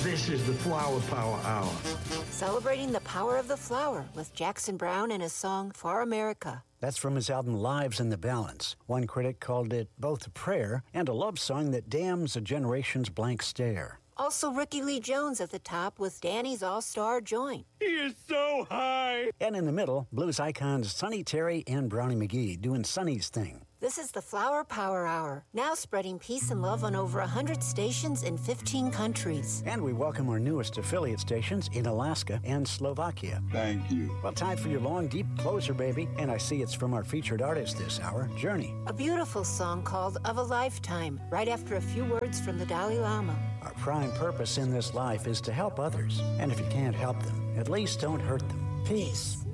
This is the Flower Power Hour. Celebrating the power of the flower with Jackson Browne and his song For America. That's from his album Lives in the Balance. One critic called it both a prayer and a love song that damns a generation's blank stare. Also Rickie Lee Jones at the top with Danny's All-Star Joint. He is so high. And in the middle, blues icons Sonny Terry and Brownie McGhee doing Sonny's thing. This is the Flower Power Hour, now spreading peace and love on over 100 stations in 15 countries. And we welcome our newest affiliate stations in Alaska and Slovakia. Thank you. Well, time for your long, deep closer, baby. And I see it's from our featured artist this hour, Journey. A beautiful song called Of a Lifetime, right after a few words from the Dalai Lama. Our prime purpose in this life is to help others. And if you can't help them, at least don't hurt them. Peace.